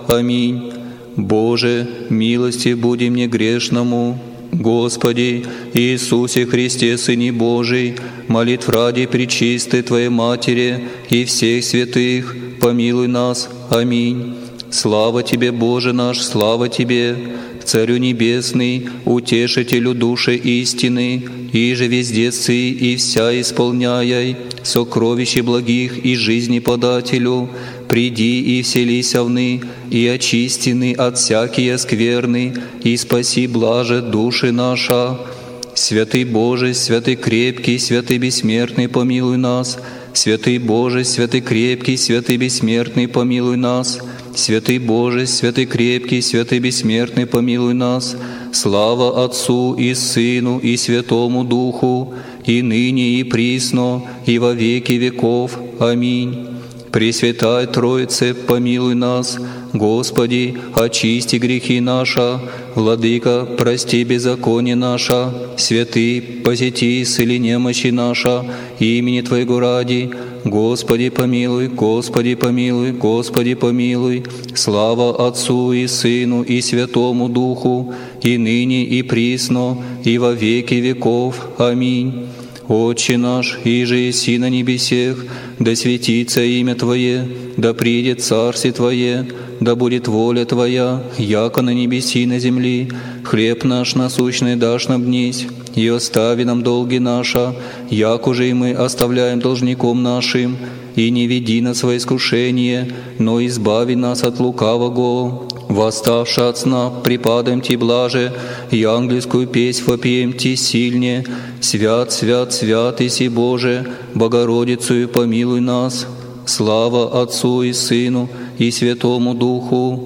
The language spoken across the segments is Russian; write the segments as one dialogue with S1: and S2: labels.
S1: Аминь. Боже, милости буди мне грешному. Господи Иисусе Христе, Сыне Божий, молитв ради пречистой Твоей Матери и всех святых, помилуй нас. Аминь. Слава Тебе, Боже наш, слава Тебе, Царю Небесный, Утешителю души истины, иже везде сы и вся исполняй, сокровище благих и жизни подателю, приди и вселися вны, и очистины от всякие скверны, и спаси блаже души наша. Святый Боже, святый крепкий, святый бессмертный, помилуй нас. Святый Боже, святый крепкий, святый бессмертный, помилуй нас. Святый Боже, святый крепкий, святый бессмертный, помилуй нас. Слава Отцу и Сыну и Святому Духу, и ныне и присно, и во веки веков. Аминь. Пресвятая Троице, помилуй нас. Господи, очисти грехи наши. Владыка, прости беззаконие наше. Святый, посети, исцели немощи наша, имени Твоего ради. Господи, помилуй, Господи, помилуй, Господи, помилуй. Слава Отцу и Сыну и Святому Духу, и ныне и присно, и во веки веков. Аминь. Отче наш, иже еси на небесех, да светится имя Твое, да придет царствие Твое, да будет воля Твоя, яко на небеси и на земли. Хлеб наш насущный дашь нам днесь, и остави нам долги наши, як уже и мы оставляем должником нашим. И не веди нас во искушение, но избави нас от лукавого. Восставши от сна, препадаем Ти блаже, и ангельскую песнь вопием Ти сильне. Свят, свят, свят Иси Боже, Богородицу помилуй нас. Слава Отцу и Сыну и Святому Духу.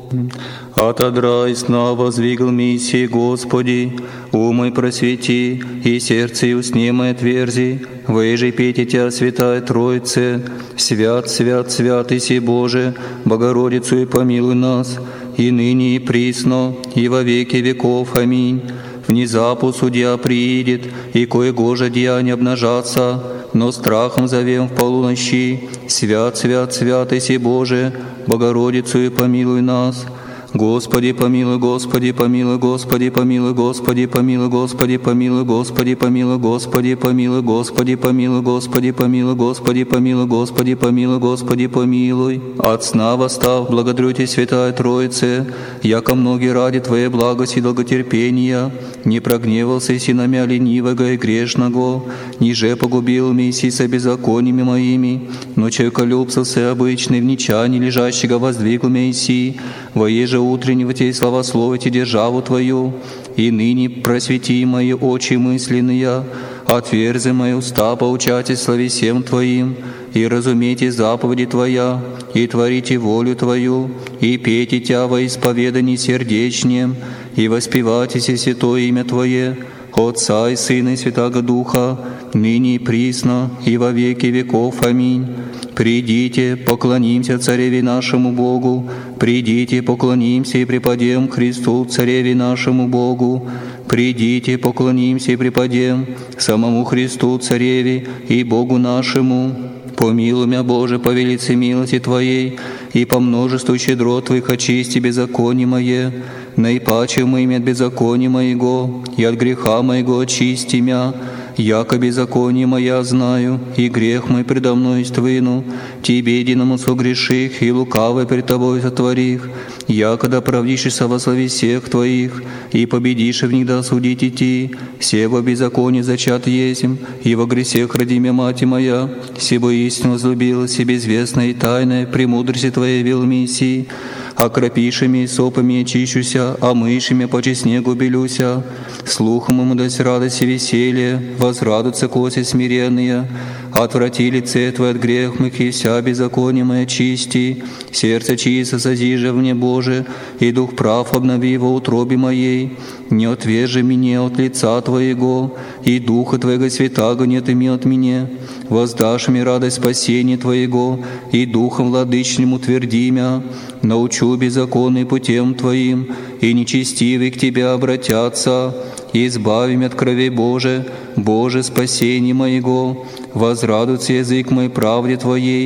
S1: Отодрай сна воздвигл миссии, Господи, умой просвети, и сердце и усне мои отверзи. Выжи пейте Тя, Святая Троице, свят, свят, свят Иси Боже, Богородицу и помилуй нас, и ныне и присно, и во веки веков. Аминь. Внезапу судья приидет, и кое-гоже деяния обнажатся, но страхом зовем в полуночи. Свят, свят, свят Иси Боже, Богородицу и помилуй нас. Господи, помилуй, Господи, помилуй, Господи, помилуй, Господи, помилуй, Господи, помилуй, Господи, помилуй, Господи, помилуй, Господи, помилуй, Господи, помилуй, Господи, помилуй, Господи, помилуй, Господи, помилуй. От сна восстав, благодарю Тебя, Святая Троице, яко многие ради Твоей благости и долготерпения не прогневался и синомя ленивого и грешного, ниже погубил Месси со беззакониями моими, но человеколюбцев обычный в нечании лежащего воздвигл Месси, воеже утреннего Тебе славословите державу Твою, и ныне просвети мои очи мысленные, отверзи мои уста поучайте славе всем Твоим, и разумейте заповеди Твоя, и творите волю Твою, и пейте Тя во исповедании сердечнем, и воспевайте святое имя Твое, Отца и Сына и Святаго Духа, ныне и присно, и во веки веков. Аминь. Придите, поклонимся Цареве нашему Богу, придите, поклонимся и преподем Христу, Цареве нашему Богу. Придите, поклонимся и преподем самому Христу, Цареве и Богу нашему. Помилуй меня, Боже, по велице милости Твоей, и по множеству щедрот Твоих очисти беззаконие мое, наипаче мы от беззакония моего, и от греха моего очисти мя, яко беззаконие моя знаю, и грех мой предо мной ствыну, Тебе единому согреших, и лукавый пред Тобой сотворих, яко да правдишься во славе всех Твоих, и победишь в них да судить идти, все во беззаконии зачат есмь, и во грехах роди мя мать моя, сего истину возлюбилась и безвестная и тайная, премудрости Твоей вел Мессии, окропишими сопами очищуся, а мышами по снегу белюся. Слухом ему дать радость и веселье, возрадуются коси смиренные. Отврати лице Твое от грех моих, и вся беззаконие мое чисти. Сердце чисто созижи мне, Боже, и дух прав обнови его утробе моей. Не отвержи меня от лица Твоего, и Духа Твоего Святаго не отыми от меня. Воздашь мне радость спасения Твоего, и Духом Владычным утверди мя. Научу беззаконный путем Твоим, и нечестивые к Тебе обратятся. Избави меня от крови Боже, Боже, спасение моего. Возрадуется язык мой правде Твоей,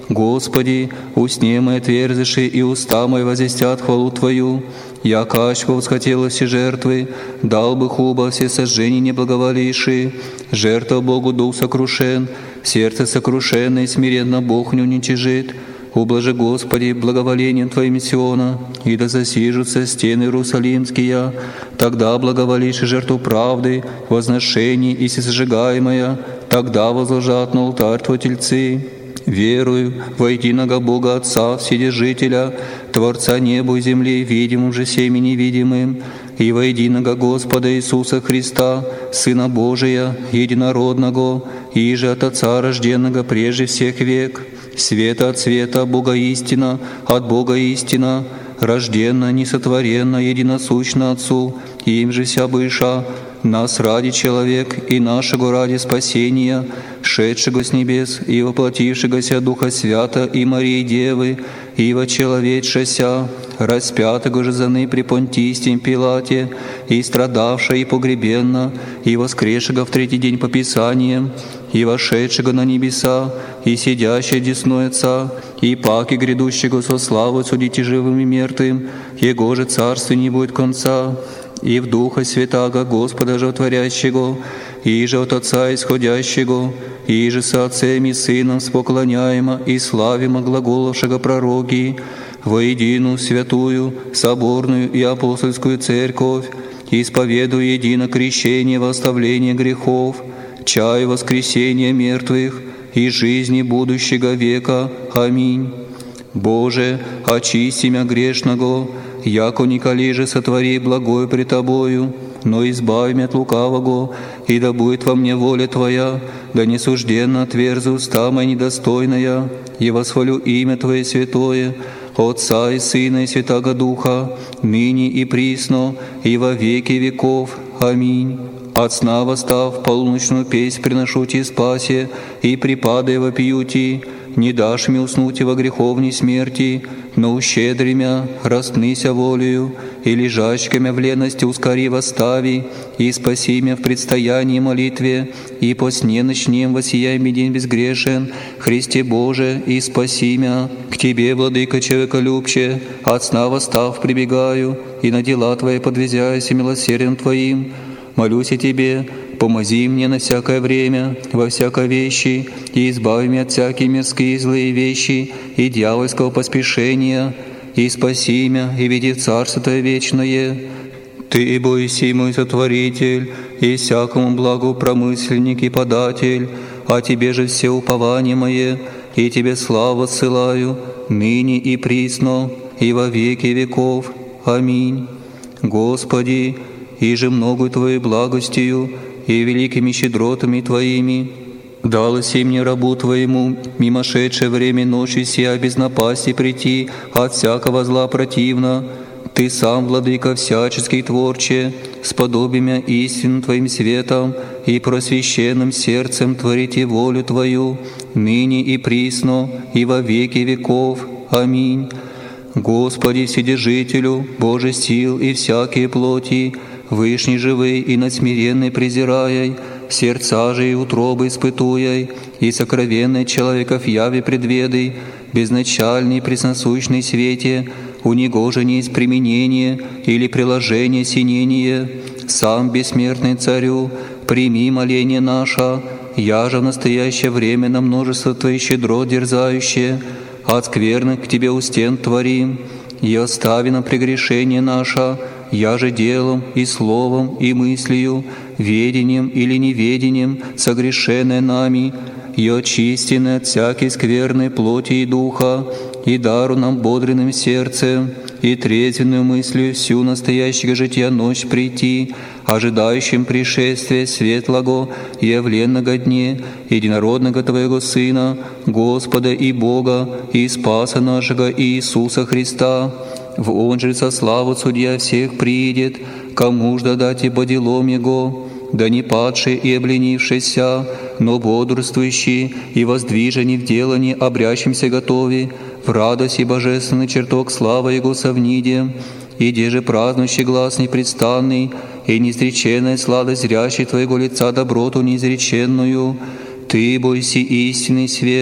S1: Господи, усне мои отверзыши, и уста мои возвестят хвалу Твою. Я качку восхотела все жертвы, дал бы хуба все сожжения неблаговолившие. Жертва Богу дух сокрушен, сердце сокрушенное и смиренно Бог не уничижит. Ублажи, Господи, благоволением Твоим Сиона, и да засижутся стены Иерусалимские. Тогда благоволишь жертву правды, возношение и сожигаемое, тогда возложат на алтарь Твой тельцы. Верую во единого Бога Отца Вседержителя, Творца неба и земли, видимым же всеми невидимым, и во единого Господа Иисуса Христа, Сына Божия, единородного, и же от Отца рожденного прежде всех век, света от света, Бога истина, от Бога истина, рожденно, несотворенно, единосущно Отцу, им же вся быша, нас ради человек и нашего ради спасения, шедшего с небес и воплотившегося Духа Свята и Марии Девы, и вочеловечася, распятого же заны при Понтистем Пилате, и страдавшего и погребенно, и воскресшего в третий день по Писаниям, и вошедшего на небеса, и сидящего десной Отца, и паки грядущего со славой судите живым и мертвым, Его же царству не будет конца. И в Духа Святаго Господа животворящего, и же от Отца исходящего, и же со Отцем и Сыном споклоняемо и славимо глаголовшего пророки, воединую святую, соборную и апостольскую церковь, исповедую едино крещение во оставление грехов, чаю воскресения мертвых и жизни будущего века. Аминь. Боже, очисти мя грешного, яко николи же сотвори благое пред Тобою, но избави меня от лукавого, и да будет во мне воля Твоя, да не сужденно отверзу уста моя недостойная, и восхвалю имя Твое святое, Отца и Сына и Святаго Духа, ныне и присно, и во веки веков. Аминь. От сна восстав, полуночную песнь приношу Ти спасе, и припадая вопию Ти, не дашь мне уснуть во греховней смерти, но ущедри мя, растныся волею, и лежачками в лености ускори восстави, и спаси мя в предстоянии молитве, и по сне ночнем воссияй ми день безгрешен, Христе Боже, и спаси мя. К Тебе, Владыка человеколюбче, от сна восстав прибегаю, и на дела Твои подвязяюсь милосердием Твоим. Молюсь о Тебе, помози мне на всякое время, во всякой вещи, и избави меня от всякие мирские злые вещи и дьявольского поспешения, и спаси меня, и веди в Царство Твое вечное. Ты, бойся, мой Сотворитель, и всякому благу промысленник и податель, а Тебе же все упование мое, и Тебе славу отсылаю, ныне и присно, и во веки веков. Аминь. Господи, и же многою Твоей благостью и великими щедротами Твоими далось и мне рабу Твоему, мимошедшее время ночи сия без напасти прийти от всякого зла противно. Ты сам, Владыка всяческий творче, сподобимя истинным Твоим светом и просвященным сердцем творите волю Твою, ныне и присно, и во веки веков. Аминь. Господи Вседержителю, Боже сил и всякие плоти, Вышний живый и надсмиренный презираяй, сердца же и утробы испытуяй, и сокровенный человеков яви предведай, безначальный пресносущный свете, у него же не есть применение или приложение синение. Сам бессмертный Царю, прими моление наше, я же в настоящее время на множество Твоих щедрот дерзающее, от скверных к Тебе у стен творим, и остави нам прегрешение наше, я же делом и словом и мыслью, ведением или неведением, согрешенное нами, и очистенное от всякой скверной плоти и духа, и дару нам бодренным сердцем, и трезвенную мыслью всю настоящего жития ночь прийти, ожидающим пришествия светлого и явленного дне, единородного Твоего Сына, Господа и Бога, и Спаса нашего Иисуса Христа. В Он же со славу Судья всех приидет, кому ж дадать ибо делом Его, да не падший и обленившийся, но бодрствующий и воздвиженный в делании обрящимся готови, в радость и божественный чертог славы Его совнидем, иди же празднующий глаз непрестанный, и неизреченная сладость зрящий Твоего лица доброту неизреченную. Ты, бойся истинный свет,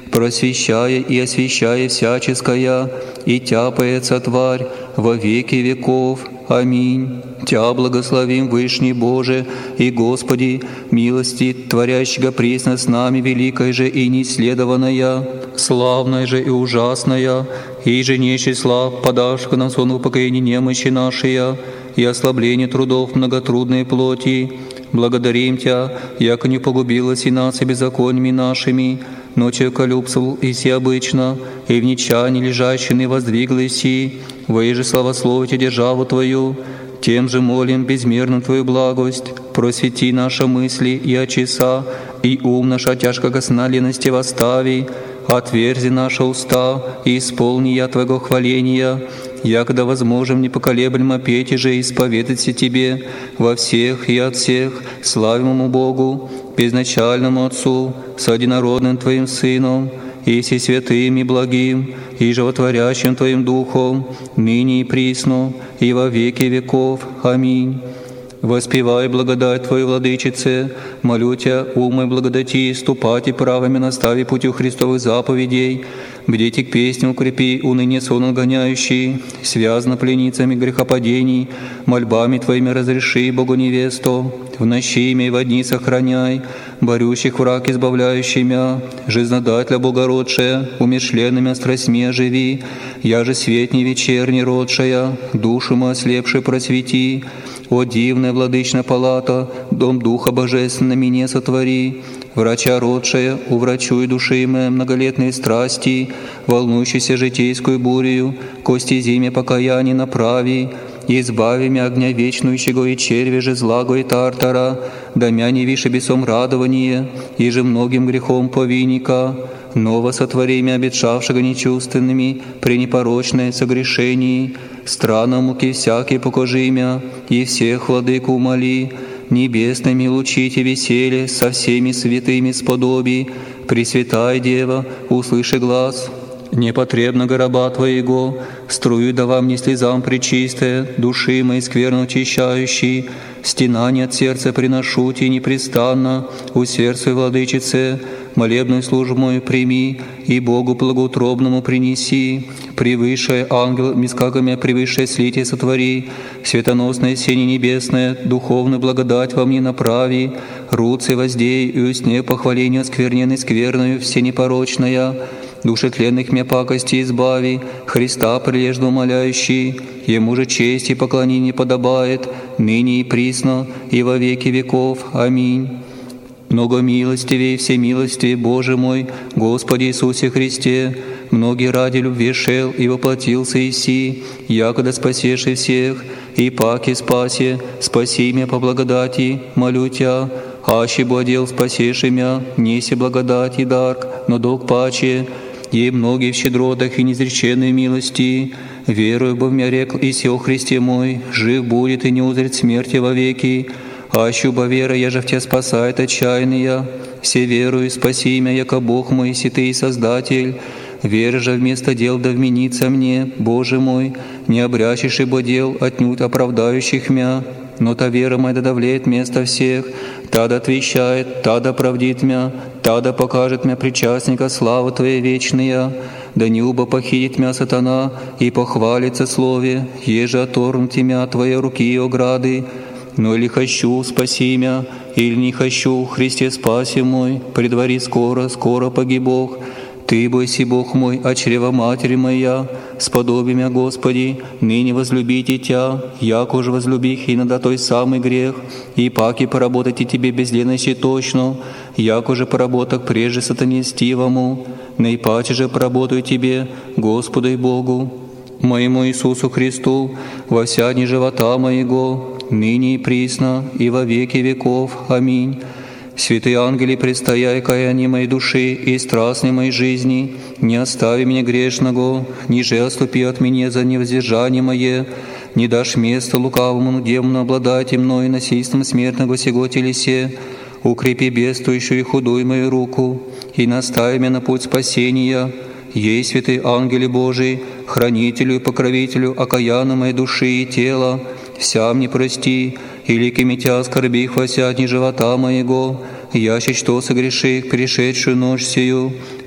S1: просвещая и освящая всяческая, и тяпается тварь во веки веков. Аминь. Тя благословим, Вышний Боже и Господи, милости творящего пресно с нами, великая же и неисследованная, славная же и ужасная, и же не числа, подавших нам сон в упокоении немощи нашей, и ослабление трудов многотрудной плоти. Благодарим Тя, яко не погубилась и нас и беззакониями нашими, но человеколюбствовал и всеобычно, и в нечаянии лежащий воздвиглась и, воеже славословите державу Твою. Тем же молим безмерно Твою благость, просвети наши мысли и очеса, и ум наш от тяжкого сна лености восстави, отверзи наши уста и исполни я Твоего хваления, якогда возможем непоколеблемо петь и же исповедаться Тебе во всех и от всех, славимому Богу, безначальному Отцу, с одинородным Твоим Сыном, и все святым и благим, и животворящим Твоим Духом, ныне и присно, и во веки веков. Аминь. Воспевай благодать Твою, Владычице, молю Тя, умой благодати, ступати правами настави путю Христовых заповедей, бдите к песням укрепи, уныние сон отгоняющий, связано пленницами грехопадений, мольбами Твоими разреши Богу невесту, в ночи имя и во дни сохраняй, борющих враг избавляющий мя, жизнодателя Богородшая, умершленными страстьми оживи, я же светней вечерней родшая, душу мы ослепшей просвети. О дивная владычная палата, дом Духа Божественного мне сотвори, врача родшая, уврачуй души мои многолетные страсти, волнующейся житейскую бурею, кости зиме покаяния направи, избави мя огня вечнующего и черви же злаго и тартара, да мя не више бесом радование, и же многим грехом повинника, ново сотвори мя обетшавшего нечувственными, при непорочное согрешении, странам муки всякие покажи мя, и всех владыку умоли, небесными лучите веселье, со всеми святыми сподоби, Пресвятая Дева, услыши глас, непотребно гроба Твоего, струю да вам не слезам пречистая, души мои скверно очищающие, стенание от сердца приношу Ти непрестанно, усердствуй, Владычице, молебную службу мою прими, и Богу благоутробному принеси, превыше ангел, мискагами превыше слитие сотвори, светоносное сение небесное, духовную благодать во мне направи, руцы воздей и усне похваления скверненной скверною, все непорочная, души тленных мя пакости избави, Христа прилежно умоляющий, Ему же честь и поклонение подобает, ныне и присно, и во веки веков. Аминь. Много милостивей, всемилостивей, Боже мой, Господи Иисусе Христе, многие ради любви шел и воплотился Иси, якогда спасеши всех, и паки спаси, спаси мя по благодати, молю Тя, аще бы одел спасеши мя, неси благодать и дарк, но долг паче, и многие в щедротах и неизреченной милости, верую бы в мя рекл и сел Христе мой, жив будет и не узрит смерти вовеки, ащуба вера, я же в Тя спасает отчаянная, все верую, спаси мя, яко Бог мой, си Ты и Создатель, вера же вместо дел да вменится мне, Боже мой, не обрящешь ибо дел отнюдь оправдающих мя, но та вера моя да давлеет место всех, та да отвечает, та да правдит мя, та да покажет мя причастника славы Твоей вечная, да не убо похитит мя сатана и похвалится слове, еже оторнути мя Твоей руки и ограды, но или хочу, спаси мя, или не хочу, Христе спаси мой, предвари скоро, скоро погибох. Ты, бойся, Бог мой, от чрева матери моя, сподоби мя, Господи, ныне возлюбите Тя, яко же возлюбих и надо той самый грех, и паки поработайте Тебе без лености точно, яко же поработок прежде сатане стивому, наипаче же поработаю Тебе, Господу и Богу, моему Иисусу Христу, во вся дни живота моего, ныне и присно, и во веки веков. Аминь. Святые ангели, предстояй каяние моей души и страстной моей жизни, не остави меня грешного, ниже отступи от меня за невоздержание мое, не дашь места лукавому демону обладать мной насильством смертного сего телесе, укрепи бедствующую и худую мою руку, и настави меня на путь спасения. Ей, святые ангели Божии, хранителю и покровителю окаянной моей души и тела, вся мне прости, и ликами Тя оскорби хвася дни живота моего, яще что согреших пришедшую ночь сию,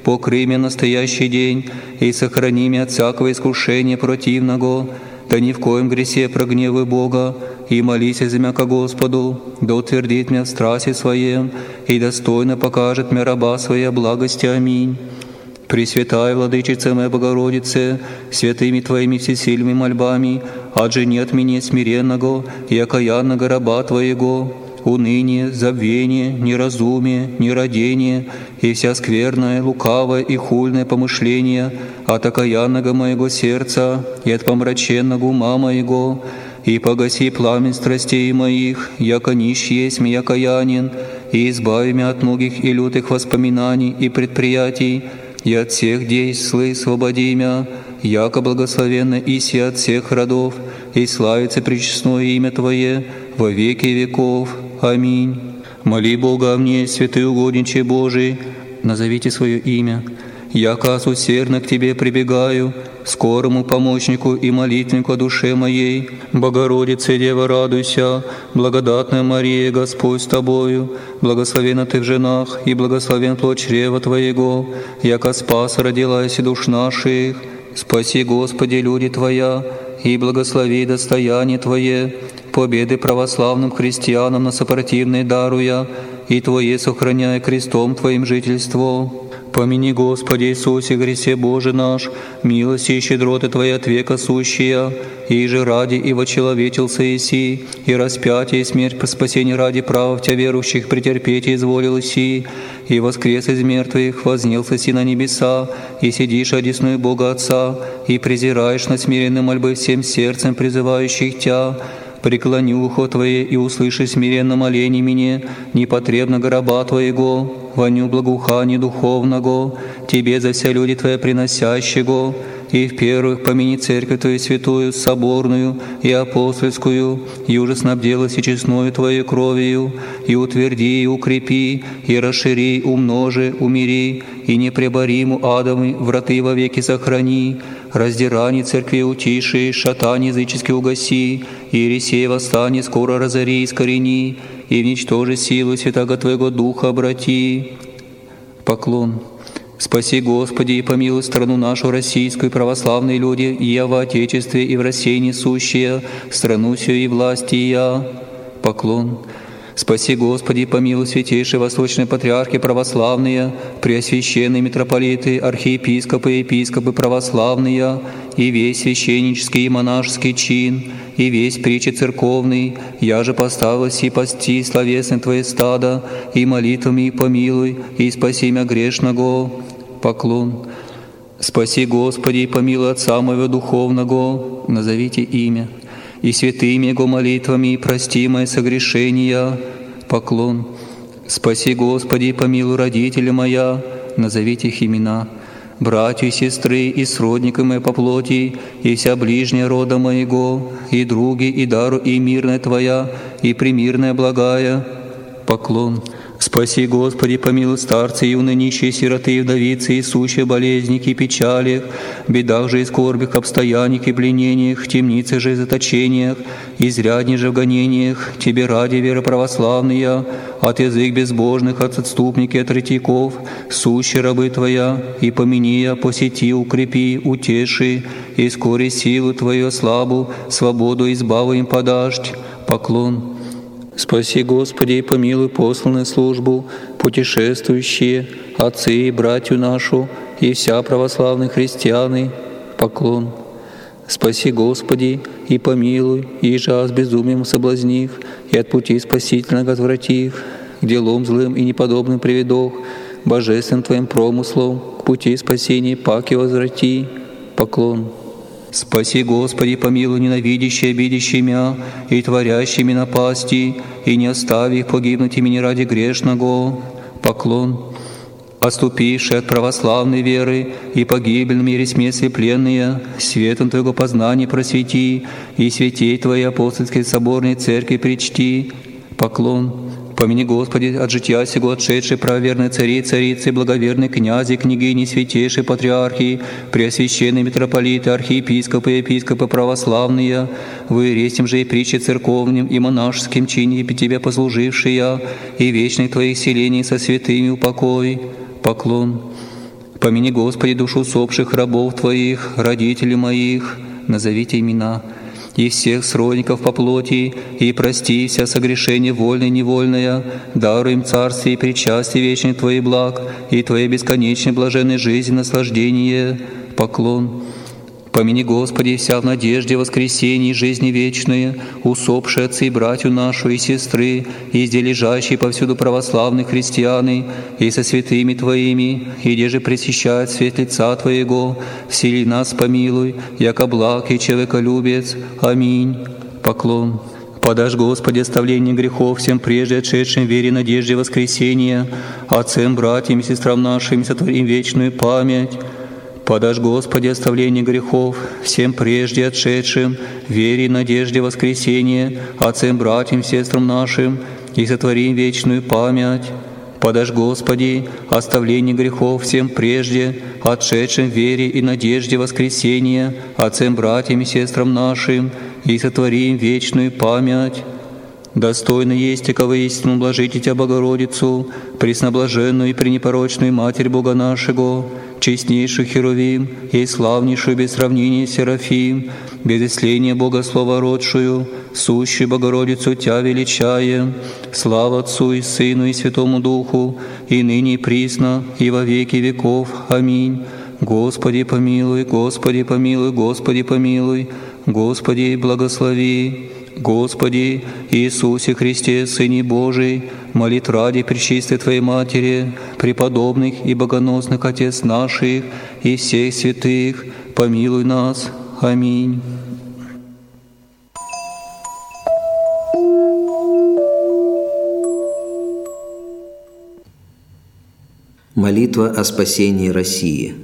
S1: покрый меня настоящий день, и сохрани меня от всякого искушения противного, да ни в коем гресе прогневай Бога, и молись за меня ко Господу, да утвердит меня в страсти Своем, и достойно покажет мне раба Своей благости. Аминь. Пресвятая Владычица моя Богородице, святыми Твоими всесильными мольбами, отжени от меня смиренного и окаянного раба Твоего, уныние, забвение, неразумие, нерадение и вся скверное, лукавое и хульное помышление от окаянного моего сердца и от помраченного ума моего, и погаси пламень страстей моих, яко нищ есть мне окаянен, и избави меня от многих и лютых воспоминаний и предприятий, и от всех действий свободи меня, яко благословенно иси от всех родов, и славится пречестное имя Твое во веки веков. Аминь. Моли Бога о мне, святый угодниче Божий, назовите свое имя. Яко усердно к Тебе прибегаю, скорому помощнику и молитвеннику о душе моей. Богородице, Дева, радуйся, благодатная Мария, Господь с Тобою, благословенна Ты в женах, и благословен плод чрева Твоего, яко спас родилась и душ наших. Спаси, Господи, люди Твоя, и благослови достояние Твое, победы православным христианам на сопротивные даруя, и Твое сохраняя крестом Твоим жительство. Помяни, Господи Иисусе Христе Боже наш, милости и щедроты Твоей от века сущия, и же ради и вочеловечился Иси, и распятие и смерть по спасению ради права в Тебя верующих претерпеть изволил Иси, и воскрес из мертвых, вознелся Си на небеса, и сидишь одесную Бога Отца, и презираешь на смиренные мольбы всем сердцем призывающих Тя. Преклони ухо Твое и услыши смиренно моление мне, непотребного раба Твоего, воню благоухания духовного, Тебе за все люди Твои приносящего, и в первых помяни Церковь Твою святую, соборную и апостольскую, и уже снабделась и честною Твоей кровью, и утверди, и укрепи, и расшири, умножи, умири, и непребориму адовы враты вовеки сохрани, раздирание церкви утиши, шатань языческий угаси, и ересей восстание скоро разори, искорени, и вничтожи силу Святаго Твоего Духа обрати. Поклон. Спаси, Господи, и помилуй страну нашу российскую, православные люди, и я во Отечестве, и в России несущие, страну сию и власти я. Поклон. Спаси, Господи, и помилуй святейшие восточные патриархи православные, преосвященные митрополиты, архиепископы и епископы православные, и весь священнический и монашеский чин, и весь притчи церковный, я же поставилась и пасти словесны Твои стада, и молитвами помилуй, и спаси мя грешного. Поклон. Спаси, Господи, и помилуй Отца моего духовного, назовите имя, и святыми Его молитвами прости мои согрешения. Поклон. Спаси, Господи, и помилуй родителя моя, назовите их имена, братья и сестры, и сродники мои по плоти, и вся ближняя рода моего, и други, и дару, и мирная Твоя, и примирная благая. Поклон. Спаси, Господи, помилуй старцы, юные, нищие, сироты, вдовицы, и сущие болезники, и печалях, бедах же и скорбях, обстояниях и пленениях, темницах же и заточениях, изрядней же в гонениях, Тебе ради веры православные, от язык безбожных, от отступники, от ретиков, сущие рабы Твоя, и помяни, посети, укрепи, утеши, и скори силу Твою слабу, свободу избаву им подашь. Поклон. Спаси, Господи, и помилуй посланную службу, путешествующие, отцы и братью нашу, и вся православные христианы. Поклон. Спаси, Господи, и помилуй, и же с безумием соблазнив, и от пути спасительного отвратив, к делам злым и неподобным приведох, божественным Твоим промыслом, к пути спасения паки возврати. Поклон. Спаси, Господи, помилуй ненавидящие, обидящие мя, и творящими напасти, и не остави их погибнуть имени ради грешного. Поклон. Отступившие от православной веры и погибель в мире смесли пленные, светом Твоего познания просвети, и святей Твоей апостольской соборной церкви причти. Поклон. Помяни, Господи, от жития сего отшедшие правоверные цари, царицы, благоверные князи, княгини, святейшие патриархи, преосвященные митрополиты, архиепископы, епископы православные, вы ресим же и притчи церковным и монашеским чине Тебе послужившие, и вечных Твоих селений со святыми упокой. Поклон. Помяни, Господи, душу усопших рабов Твоих, родителей моих, назовите имена, и всех сродников по плоти, и прости вся согрешения вольное и невольное, даруй им царствие и причастие вечных Твоих благ, и Твоей бесконечной блаженной жизни наслаждение. Поклон. Помяни, Господи, вся в надежде воскресения и жизни вечные, усопшие отцы и братью нашу и сестры, и здесь лежащие повсюду православные христианы, и со святыми Твоими, и где же пресыщает свет лица Твоего, всели нас помилуй, яко благ и человеколюбец. Аминь. Поклон. Подашь, Господи, оставление грехов всем прежде отшедшим в вере, надежде воскресения, отцам, братьям и сестрам нашим, сотворим вечную память. Подашь, Господи, оставление грехов всем прежде отшедшим в вере и надежде воскресения, отцам, братьям, сестрам нашим, и сотворим вечную память. Подашь, Господи, оставление грехов всем прежде отшедшим в вере и надежде воскресения, отцам, братьям и сестрам нашим, и сотворим вечную память. Достойно есть, яко воистину блажите Тебя, Богородицу, пресноблаженную и пренепорочную Матерь Бога нашего, честнейшую Херувим и славнейшую без сравнения Серафим, без исления Бога Слова родшую, сущую Богородицу Тя величаем. Слава Отцу и Сыну и Святому Духу, и ныне и присно, и во веки веков. Аминь. Господи помилуй, Господи помилуй, Господи помилуй, Господи благослови. Господи Иисусе Христе, Сыне Божий, молит ради пречистой Твоей Матери, преподобных и богоносных Отец наших и всех святых, помилуй нас. Аминь.
S2: Молитва о спасении России.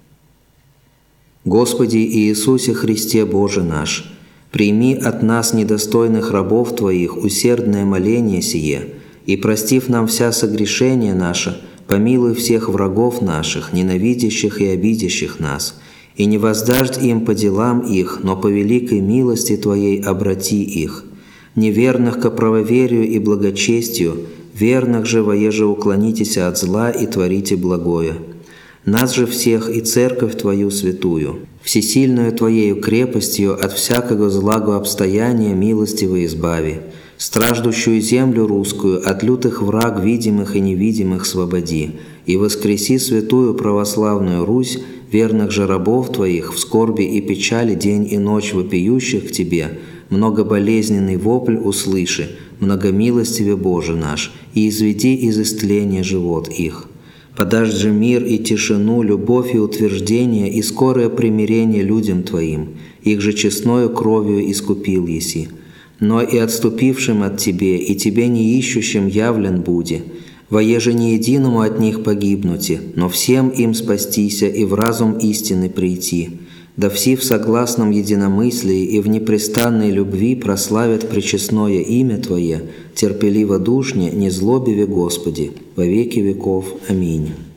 S2: Господи Иисусе Христе, Боже наш, прими от нас, недостойных рабов Твоих, усердное моление сие, и, простив нам вся согрешения наши, помилуй всех врагов наших, ненавидящих и обидящих нас, и не воздашь им по делам их, но по великой милости Твоей обрати их. Неверных ко правоверию и благочестию, верных же воеже уклонитесь от зла и творите благое. Нас же всех и Церковь Твою святую, всесильную Твоею крепостью от всякого злого обстояния милостиво избави, страждущую землю русскую от лютых враг видимых и невидимых свободи, и воскреси святую православную Русь, верных же рабов Твоих в скорби и печали день и ночь вопиющих к Тебе, многоболезненный вопль услыши, многомилостиве Боже наш, и изведи из истления живот их. Подашь же мир и тишину, любовь и утверждение, и скорое примирение людям Твоим, их же честною кровью искупил еси. Но и отступившим от Тебе, и Тебе не ищущим явлен буди, воеже не единому от них погибнути, но всем им спастися и в разум истины прийти. Да все в согласном единомыслии и в непрестанной любви прославят пречестное имя Твое, терпеливо душне, незлобиве Господи, во веки веков. Аминь.